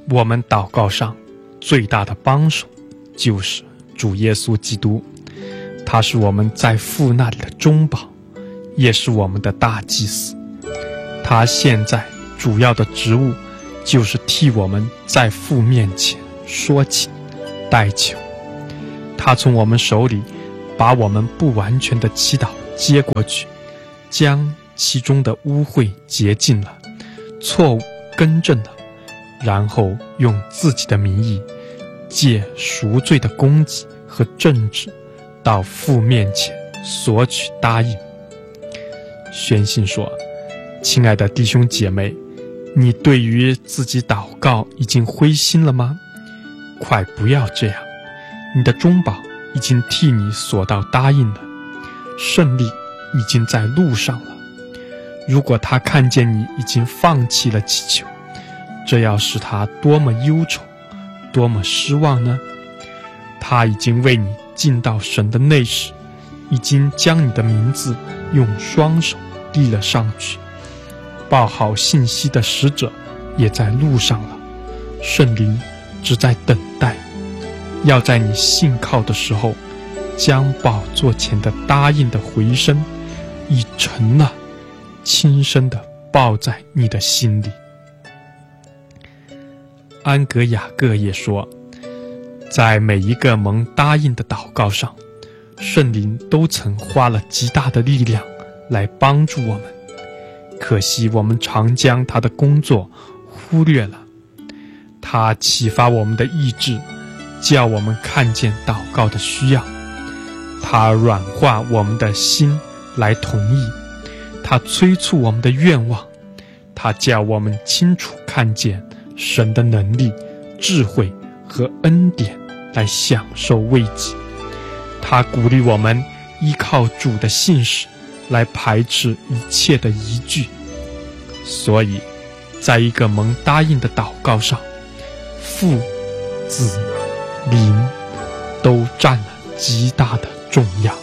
我们祷告上最大的帮手就是主耶稣基督，他是我们在父那里的中保，也是我们的大祭司。他现在主要的职务就是替我们在父面前说情代求。他从我们手里把我们不完全的祈祷接过去，将其中的污秽洁净了，错误更正了，然后用自己的名义借赎罪的供给和正直到父面前索取答应。宣信说，亲爱的弟兄姐妹，你对于自己祷告已经灰心了吗？快不要这样，你的中保已经替你所到答应了，胜利已经在路上了。如果他看见你已经放弃了祈求，这要使他多么忧愁，多么失望呢？他已经为你进到神的内室，已经将你的名字用双手递了上去。报好信息的使者也在路上了，圣灵只在等待，要在你信靠的时候，将宝座前的答应的回声已成了，轻声地抱在你的心里。安格雅各也说，在每一个蒙答应的祷告上，圣灵都曾花了极大的力量来帮助我们，可惜我们常将他的工作忽略了。他启发我们的意志，叫我们看见祷告的需要，他软化我们的心来同意，他催促我们的愿望，他叫我们清楚看见神的能力、智慧和恩典来享受慰藉，他鼓励我们依靠主的信实来排斥一切的疑惧。所以在一个蒙答应的祷告上，父、子、灵都占了极大的重要。